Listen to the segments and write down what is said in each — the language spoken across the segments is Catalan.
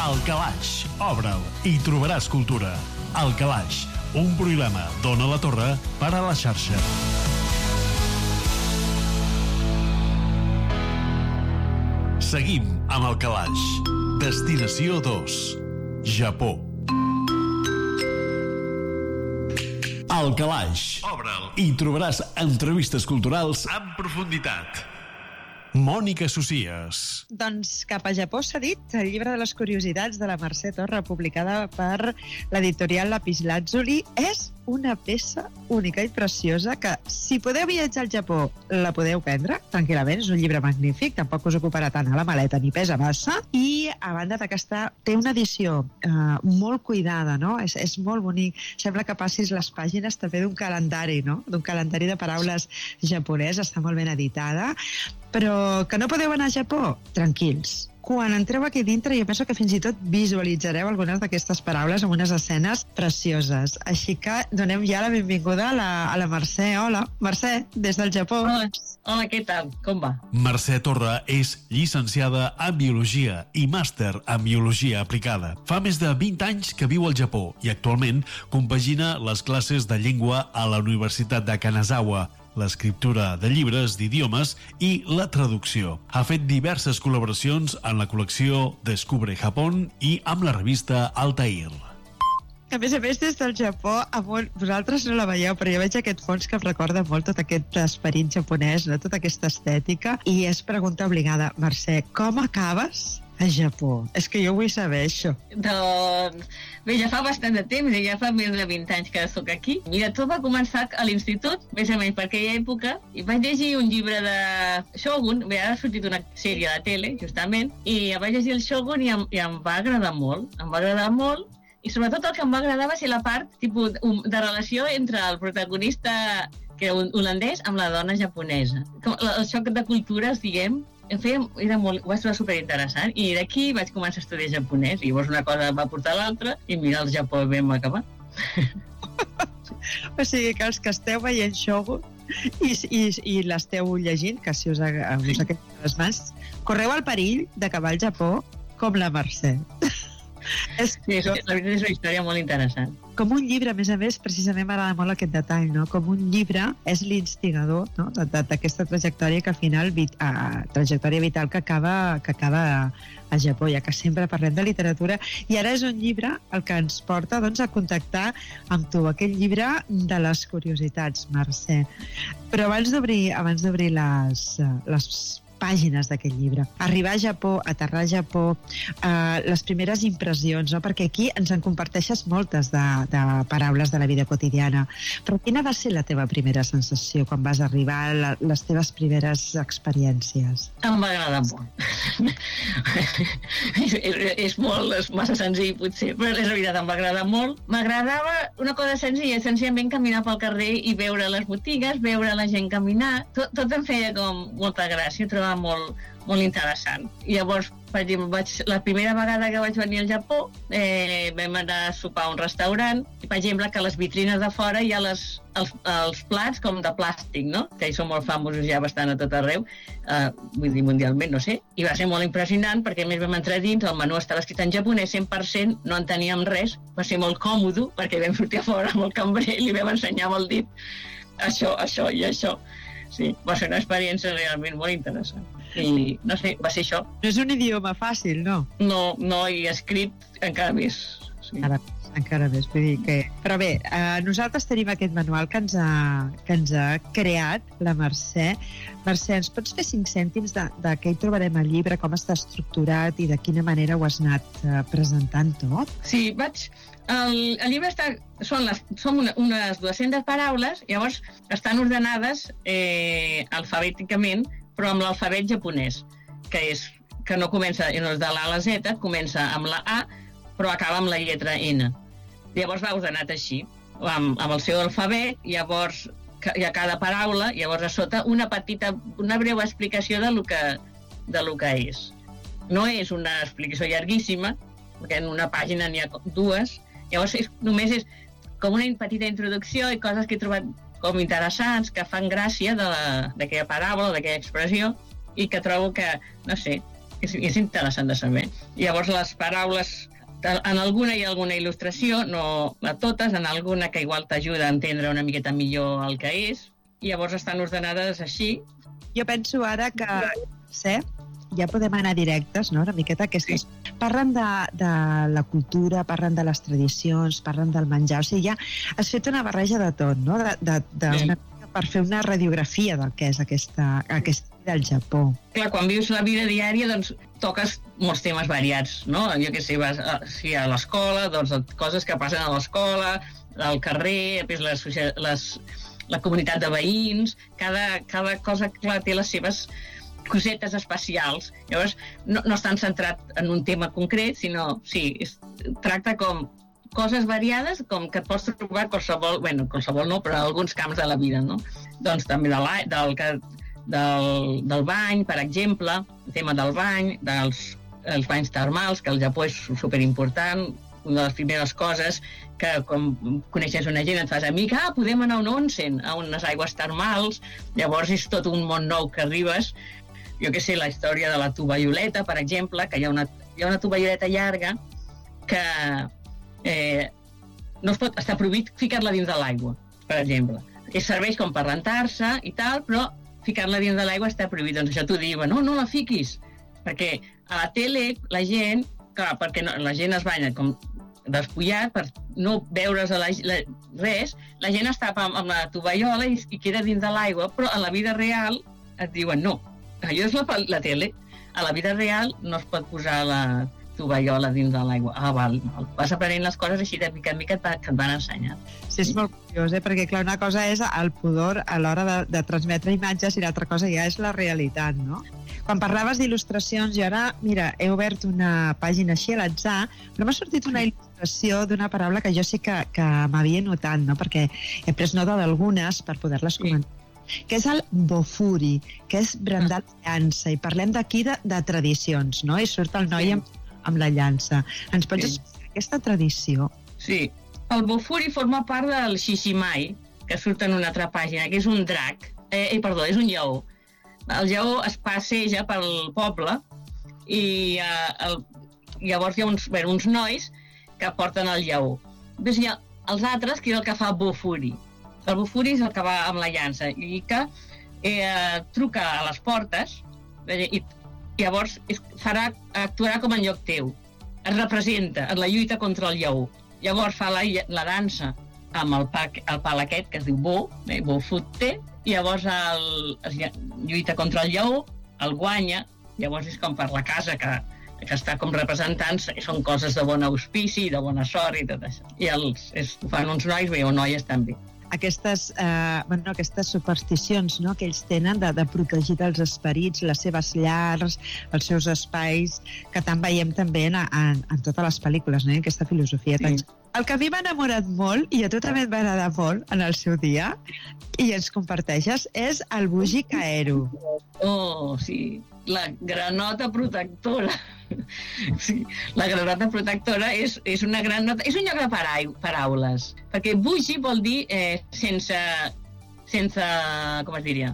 El Calaix, obre'l i trobaràs cultura. El Calaix, un programa d'Ona la Torre per a la xarxa. Seguim amb El Calaix. Destinació 2. Japó. El Calaix. Obre'l i trobaràs entrevistes culturals en profunditat. Mònica Socias. Doncs cap a Japó s'ha dit el llibre de les curiositats de la Mercè Torre, publicada per l'editorial Lapislazzuli. És una peça única i preciosa que, si podeu viatjar al Japó, la podeu prendre tranquil·lament. És un llibre magnífic, tampoc us ocuparà tant a la maleta ni pesa massa. I a banda d'aquesta, té una edició molt cuidada, no? És molt bonic. Sembla que passis les pàgines també d'un calendari, no? D'un calendari de paraules japonès. Està molt ben editada. Però que no podeu anar a Japó? Tranquils. Quan entreu aquí dintre, jo penso que fins i tot visualitzareu algunes d'aquestes paraules amb unes escenes precioses. Així que donem ja la benvinguda a la Mercè. Hola, Mercè, des del Japó. Hola, què tal? Com va? Mercè Torre és llicenciada en Biologia i màster en Biologia aplicada. Fa més de 20 anys que viu al Japó i actualment compagina les classes de llengua a la Universitat de Kanazawa, l'escriptura de llibres d'idiomes i la traducció. Ha fet diverses col·laboracions en la col·lecció Descubre Japón i amb la revista Altair. A més, des del Japó, vosaltres no la veieu, però jo veig aquest fons que em recorda molt tot aquest esperit japonès, no? Tota aquesta estètica, i és pregunta obligada. Mercè, com acabes a Japó? És que jo vull saber això. Doncs, bé, ja fa bastant de temps, ja fa més de 20 anys que soc aquí. Mira, tot va començar a l'institut, més o menys per aquella època, i vaig llegir un llibre de Shogun. Bé, ara ha sortit una sèrie de tele, justament, i vaig llegir el Shogun i em va agradar molt. Em va agradar molt, i sobretot el que em va agradar va ser la part de relació entre el protagonista, que era un holandès, amb la dona japonesa. El xoc de cultures, diguem, ho vaig trobar superinteressant, i d'aquí vaig començar a estudiar japonès, i llavors una cosa va portar l'altra, i mira, el Japó vam acabar. O sigui que els que esteu veient Shogun i l'esteu llegint, que si us ha quedat les mans, correu el perill d'acabar al Japó com la Mercè. Sí, la veritat és una història molt interessant. Com un llibre, a més, precisament m'agrada molt aquest detall, no? Com un llibre és l'instigador, no? d'aquesta trajectòria que al final, trajectòria vital que acaba a Japó, ja que sempre parlem de literatura, i ara és un llibre el que ens porta, doncs, a contactar amb tu, aquest llibre de les curiositats, Mercè. Però abans d'obrir les pàgines d'aquest llibre. Arribar a Japó, aterrar a Japó, les primeres impressions, no? Perquè aquí ens en comparteixes moltes de paraules de la vida quotidiana. Però quina va ser la teva primera sensació quan vas arribar, les teves primeres experiències? Em va agradar molt. és massa senzill, potser, però és la veritat, em va agradar molt. M'agradava una cosa senzilla, senzillament caminar pel carrer i veure les botigues, veure la gent caminar. Tot em feia com molta gràcia, trobava molt interessant. I llavors, per exemple, la primera vegada que vaig venir al Japó, vam anar a sopar a un restaurant, i per exemple que a les vitrines de fora hi ha els plats com de plàstic, no? Que hi són molt famosos ja bastant a tot arreu, vull dir mundialment, no sé, i va ser molt impressionant perquè a més vam entrar dins, el menú estava escrit en japonès 100%, no enteníem res, va ser molt còmode perquè vam sortir a fora amb el cambrer i li vam ensenyar amb el dit això i això. Sí, va ser una experiència realment molt interessant. I, no sé, va ser això. No és un idioma fàcil, no? No, i escrit encara més. Sí. Encara més, vull dir que... Però bé, nosaltres tenim aquest manual que ens ha creat la Mercè. Mercè, ens pots fer 5 cèntims de què hi trobarem al llibre, com està estructurat i de quina manera ho has anat presentant tot? Sí, el llibre són unes 200 paraules, llavors estan ordenades alfabèticament, però amb l'alfabet japonès, que no comença de l'A a la Z, comença amb la A, però acaba amb la lletra N. Llavors va ordenat així, amb el seu alfabet, llavors hi ha cada paraula, llavors a sota una breu explicació de lo que és. No és una explicació llarguíssima, perquè en una pàgina n'hi ha 2, llavors només és com una petita introducció i coses que he trobat com interessants, que fan gràcia d'aquella paraula o d'aquella expressió, i que trobo que, no sé, és interessant de saber. Llavors, les paraules, en alguna hi ha alguna il·lustració, no a totes, en alguna que igual t'ajuda a entendre una miqueta millor el que és, i llavors estan ordenades així. Jo penso ara que, ja podem anar directes, no?, una miqueta aquestes. Parlen de la cultura, parlen de les tradicions, parlen del menjar, o sigui, ja has fet una barreja de tot, no?, per fer una radiografia del que és aquesta vida al Japó. Clar, quan vius la vida diària, doncs toques molts temes variats, no? Jo què sé, vas a l'escola, doncs coses que passen a l'escola, al carrer, després la comunitat de veïns, cada cosa, clar, té les seves cosetes especials. Llavors, no estan centrat en un tema concret, sinó, tracta com coses variades, com que et pots trobar qualsevol no, però en alguns camps de la vida, no? Doncs també del bany, per exemple, el tema del bany, dels banys termals, que al Japó és superimportant. Una de les primeres coses que quan coneixes una gent et fas amiga, podem anar a un onsen, a unes aigües termals, llavors és tot un món nou que arribes. Jo què sé, la història de la tovalloleta, per exemple, que hi ha una tovalloleta llarga que no es pot, està prohibit ficar-la dins de l'aigua, per exemple. Que serveix com per rentar-se i tal, però ficar-la dins de l'aigua està prohibit. Doncs això t'ho diuen, no la fiquis, perquè a la tele la gent, clar, perquè la gent es banya com despullat per no veure's res, la gent es tapa amb la tovallola i queda dins de l'aigua, però a la vida real et diuen no. Allò és la tele. A la vida real no es pot posar la tovallola dins de l'aigua. Val. Vas aprenent les coses així de mica en mica que et van ensenyar. Sí, és molt curiós, perquè clar, una cosa és el pudor a l'hora de transmetre imatges i l'altra cosa ja és la realitat, no? Quan parlaves d'il·lustracions, jo ara, mira, he obert una pàgina així a l'atzar, però m'ha sortit una il·lustració d'una paraula que jo sí que m'havia notat, no? Perquè he pres nota d'algunes per poder-les comentar. Que és el bofuri, que és brandar la llança, i parlem d'aquí de tradicions, no? I surt el noi amb la llança. Ens pots explicar aquesta tradició? Sí. El bofuri forma part del shishimai, que surt en una altra pàgina, que és un drac. És un lleó. El lleó es passeja pel poble i llavors hi ha uns nois que porten el lleó. Després hi ha els altres, que és el que fa bofuri. El bofuri és el que va amb la llança i que truca a les portes i llavors actuarà com en lloc teu. Es representa en la lluita contra el lleó. Llavors fa la dansa amb el pal aquest que es diu bo futte, i llavors lluita contra el lleó, el guanya, llavors és com per la casa que està com representant, són coses de bon auspici, de bona sort i tot això. I ho fan uns nois bé o noies també. Aquestes supersticions, no?, que ells tenen de protegir els esperits, les seves llars, els seus espais, que tant veiem també en totes les pel·lícules, no?, aquesta filosofia. Sí. El que a mi m'ha enamorat molt, i a tu també et va agradar molt en el seu dia, i ens comparteixes, és el Buji Kaeru. Oh, sí, la granota protectora. Sí, la granota protectora és una granota, és un joc de paraules, perquè buji vol dir sense, com es diria?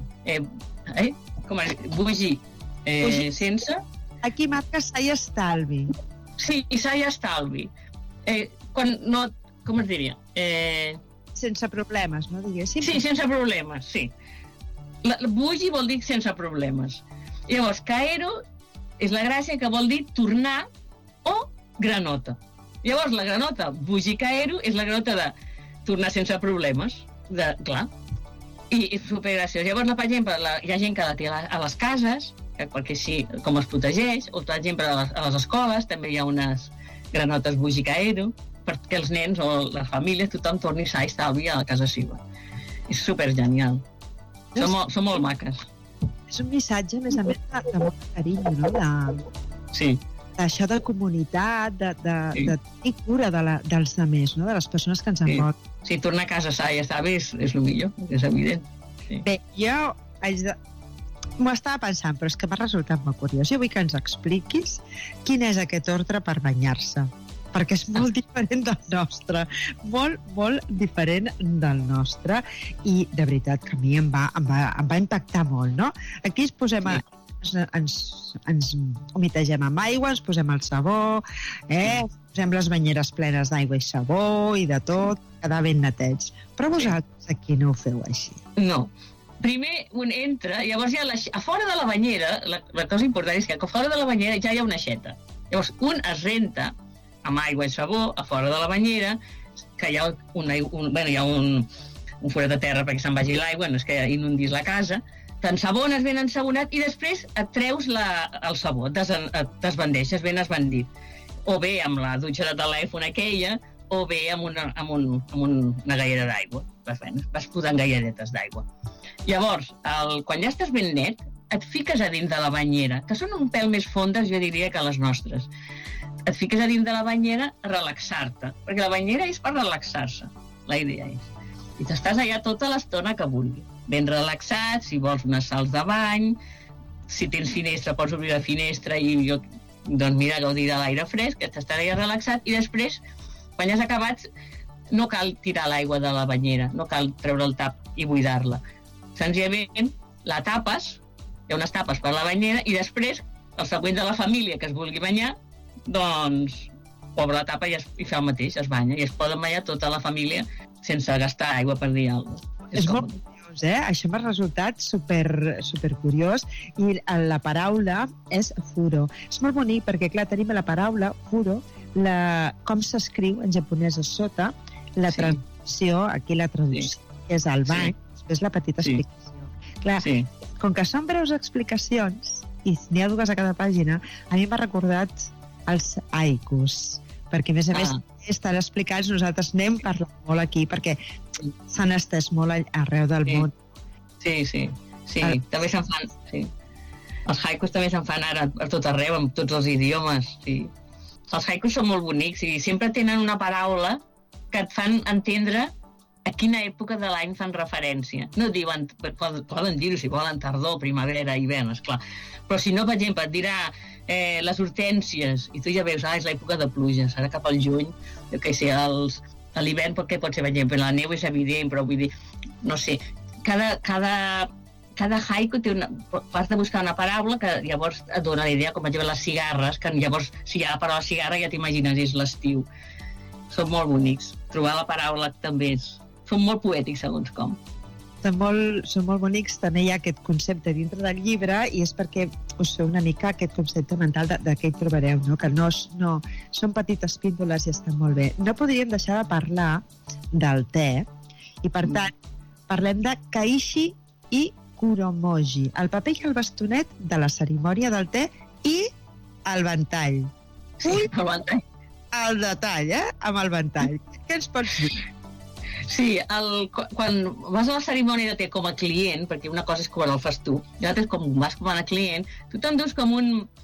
Buji, sense... Aquí marca sa i estalvi. Sí, sa i estalvi. Quan no, com es diria? Sense problemes, no, diguéssim? Sí, sense problemes, sí. Buji vol dir sense problemes. Llavors, kaeru és la gràcia, que vol dir tornar o granota. Llavors, la granota buji kaeru és la granota de tornar sense problemes, clar. I és supergraciós. Llavors, per exemple, hi ha gent que la té a les cases, perquè sí, com es protegeix, o per exemple, a les escoles també hi ha unes granotes buji kaeru, perquè els nens o les famílies, tothom torni sa i estalvi a la casa seva. És supergenial. Són molt maques. És un missatge, a més, de molt carinyo, no? Sí. D'això de comunitat, de tenir cura dels altres, no? De les persones que ens envolten. Sí, tornar a casa sa i estalvi és el millor, és evident. Sí. Bé, jo m'ho estava pensant, però és que m'ha resultat molt curiós. Jo vull que ens expliquis quin és aquest ordre per banyar-se, perquè és molt diferent del nostre, molt, molt diferent del nostre, i de veritat que a mi em va impactar molt, no? Aquí ens posem ens humitegem amb aigua, ens posem el sabó, posem les banyeres plenes d'aigua i sabó i de tot, quedar ben netets. Però vosaltres aquí no ho feu així. No. Primer un entra, llavors a fora de la banyera, la cosa important és que a fora de la banyera ja hi ha una aixeta. Llavors un es renta amb aigua i sabó a fora de la banyera, que hi ha un forat de terra perquè se'n vagi l'aigua, no és que inundis la casa, t'ensabones ben ensabonat i després et treus el sabó, et desbandeixes ben esbandit. O bé amb la dutxa de telèfon aquella, o bé amb una gallera d'aigua. Vas posant gallaretes d'aigua. Llavors, quan ja estàs ben net, et fiques a dins de la banyera, que són un pèl més fondes, jo diria, que les nostres. Et fiques a dins de la banyera a relaxar-te, perquè la banyera és per relaxar-se, la idea és. I t'estàs allà tota l'estona que vulguis. Ben relaxat, si vols unes sals de bany, si tens finestra pots obrir la finestra i gaudir de l'aire fresc, que t'estàs allà relaxat, i després, quan ja has acabat, no cal tirar l'aigua de la banyera, no cal treure el tap i buidar-la. Senzillament, la tapes, hi ha unes tapes per la banyera, i després, el següent de la família que es vulgui banyar, doncs, obre la tapa i fa el mateix, es banya, i es poden banyar tota la família sense gastar aigua, per dir alguna cosa. És molt curiós, Això m'ha resultat super curiós, i la paraula és furo. És molt bonic perquè, clar, tenim la paraula furo, com s'escriu en japonès a sota, la traducció, aquí la traducció és el bany, després la petita explicació. Clar, com que són breus explicacions, i n'hi ha dues a cada pàgina, a mi m'ha recordat els haikus, perquè a més estan explicats, nosaltres n'hem parlat molt aquí, perquè s'han estès molt arreu del món. Sí, també se'n fan, Els haikus també se'n fan ara a tot arreu, amb tots els idiomes, Els haikus són molt bonics i sempre tenen una paraula que et fan entendre a quina època de l'any fan referència. No diuen, poden dir-ho si volen tardor, primavera, hivern, esclar. Però si no, per exemple, et dirà les hortències, i tu ja veus, és l'època de pluja, serà cap al juny, jo què sé, a l'hivern, perquè pot ser, per exemple, la neu és evident, però vull dir, no sé, cada haiku has de buscar una paraula que llavors et dona la idea, com per exemple les cigarres, que llavors, si hi ha la paraula cigarra, ja t'imagines, és l'estiu. Són molt bonics. Trobar la paraula també són molt poètics, segons com. Són molt bonics. També hi ha aquest concepte dintre del llibre, i és perquè us feu una mica aquest concepte mental de què hi trobareu, no? Que no són petites píndoles i estan molt bé. No podríem deixar de parlar del te, i per tant, parlem de kaishi i kuromoji, el paper i el bastonet de la cerimònia del te, i el ventall. Sí, el ventall. El detall, amb el ventall. Què ens pots dir? Sí, quan vas a la cerimònia de te com a client, perquè una cosa és quan el fas tu, i l'altra és com vas com a client, tu t'endús com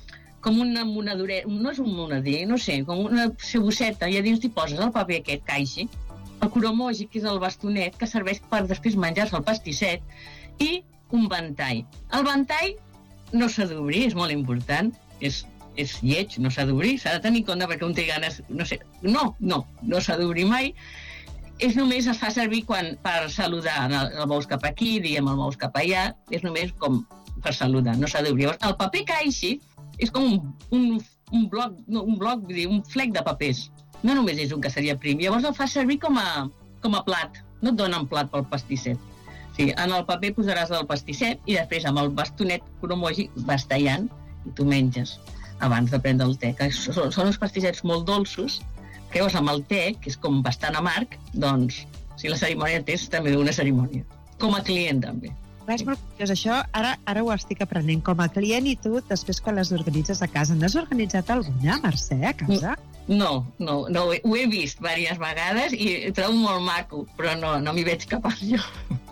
una monadoret, no és un monader, no sé, com una cebosseta, i a dins t'hi poses el paper aquest, kaishi, el kuromoji, que és el bastonet, que serveix per després menjar-se el pastisset, i un ventall. El ventall no s'ha d'obrir, és molt important, és lleig, no s'ha d'obrir, s'ha de tenir en compte perquè un té ganes, no sé, no s'ha d'obrir mai, només es fa servir per saludar, el mous cap aquí, diem el mous cap allà, és només com per saludar, no s'ha d'obrir. El paper kaishi és com un bloc, vull dir, un flec de papers, no només és un que seria prim, llavors el fa servir com a plat, no et donen plat pel pastisset. Sí, en el paper posaràs el pastisset i després amb el bastonet kuromoji vas tallant i tu menges abans de prendre el te, que són uns pastissets molt dolços, que llavors amb el te, que és com bastant amarg, doncs, si la cerimònia de te és també una cerimònia. Com a client, també. És molt curiós, això. Ara ho estic aprenent. Com a client, i tu, després quan les organitzes a casa, n'has organitzat alguna, Mercè, a casa? No, ho he vist diverses vegades i ho trobo molt maco, però no m'hi veig capaç jo.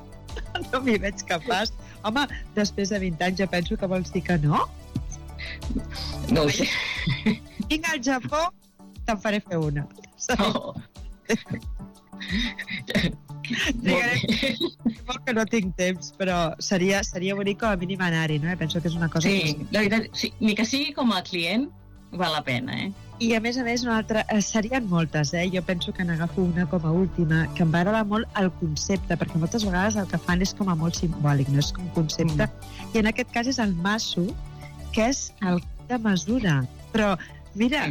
No m'hi veig capaç. Home, després de 20 anys jo penso que vols dir que no? No ho sé. Vinc al Japó, te'n faré fer una. Molt que no tinc temps, però seria bonic com a mínim anar-hi, no? Penso que és una cosa... Sí, la veritat, ni que sigui com a client, val la pena, I a més, una altra, serien moltes, Jo penso que n'agafo una com a última, que em va agradar molt el concepte, perquè moltes vegades el que fan és com a molt simbòlic, no és com concepte, i en aquest cas és el masu, que és el de mesura. Però, mira,